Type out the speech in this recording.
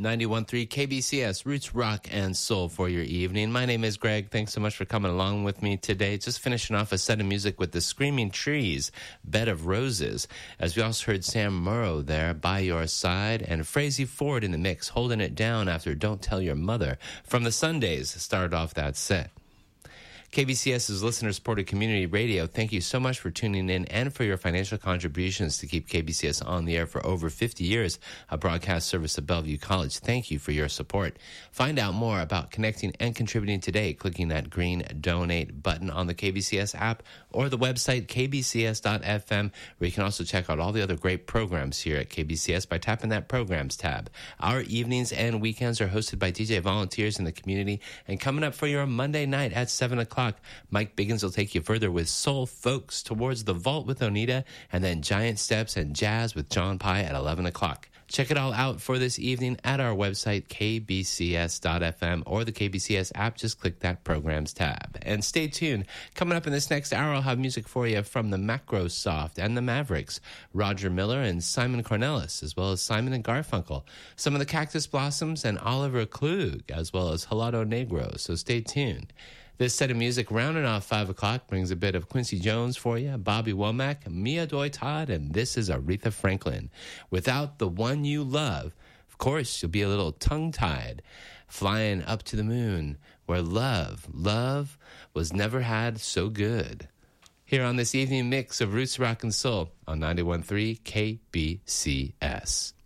91.3 KBCS, Roots, Rock, and Soul for your evening. My name is Greg. Thanks so much for coming along with me today. Just finishing off a set of music with the Screaming Trees, Bed of Roses. As we also heard Sam Morrow there, By Your Side, and Frazee Ford in the mix, Holding It Down after Don't Tell Your Mother. From the Sundays, started off that set. KBCS is listener-supported community radio. Thank you so much for tuning in and for your financial contributions to keep KBCS on the air for over 50 years, a broadcast service of Bellevue College. Thank you for your support. Find out more about connecting and contributing today, clicking that green donate button on the KBCS app or the website kbcs.fm, where you can also check out all the other great programs here at KBCS by tapping that programs tab. Our evenings and weekends are hosted by DJ volunteers in the community, and coming up for your Monday night at 7 o'clock, Mike Biggins will take you further with Soul Folks Towards the Vault with Onita, and then Giant Steps and Jazz with John Pye at 11 o'clock. Check it all out for this evening at our website, kbcs.fm, or the KBCS app. Just click that Programs tab. And stay tuned. Coming up in this next hour, I'll have music for you from the Macrosoft and the Mavericks, Roger Miller and Simon Cornelis, as well as Simon and Garfunkel, some of the Cactus Blossoms and Oliver Klug, as well as Helado Negro. So stay tuned. This set of music rounding off 5 o'clock brings a bit of Quincy Jones for you, Bobby Womack, Mia Doi Todd, and this is Aretha Franklin. Without the one you love, of course, you'll be a little tongue-tied, flying up to the moon, where love was never had so good. Here on this evening mix of Roots, Rock, and Soul on 91.3 KBCS.